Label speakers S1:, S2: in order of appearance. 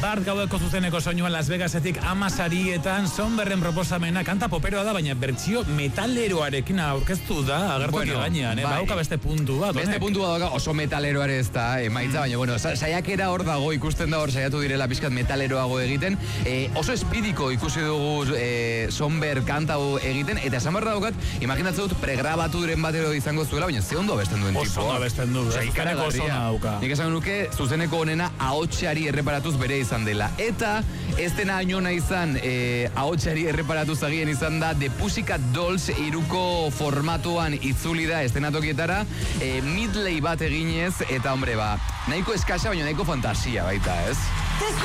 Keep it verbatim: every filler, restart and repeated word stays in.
S1: Heart gaueko zuzeneko soinua Las Vegasetik Amasarietan Somberren proposamena kanta poperoa da, baina bertsio metaleroarekin aurkeztu da agertoki bueno, gainean, eh? Bai. Bauka beste puntu bat.
S2: Beste puntu bat dauka, oso metaleroare ez da, emaitza, mm. baina bueno, saiakera hor dago, ikusten da hor saiatu direla pizkat metaleroago egiten. Eh, oso espidiko ikusi dugu eh, Somber kanta egiten, eta esan barra daukat, imaginatzen dut pregrabatu diren batero izango zuela, baina ze ondo abesten duen tipo.
S1: Oso abesten du, zuzeneko oso nauka.
S2: Nik esan nuke, zuzeneko honena ahotsari erreparatuz bere izan dela. Eta ez dena ainona izan eh, ahotsari erreparatuz agien izan da The Pussycat Dolls iruko formatuan itzuli da estenatokietara, eh, midley bat eginez, eta hombre ba, nahiko eskasa, baina nahiko fantasia baita, ez?